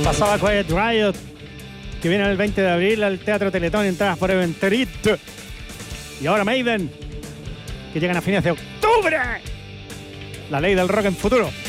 Pasaba Quiet Riot, que viene el 20 de abril al Teatro Teletón, entradas por Eventerit. Y ahora Maiden, que llegan a fines de octubre. La ley del rock en futuro.